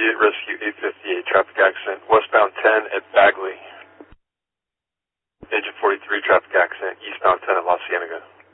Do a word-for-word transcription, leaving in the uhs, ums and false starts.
Immediate rescue eight fifty-eight, traffic accident, westbound ten at Bagley. Agent forty-three, traffic accident, eastbound ten at La Cienega.